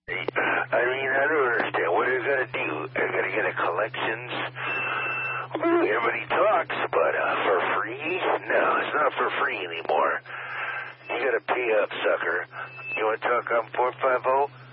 I mean, I don't understand. What are they going to do? They're going to get a collections? Everybody talks, but for free? No, it's not for free anymore. You got to pay up, sucker. You want to talk on 450?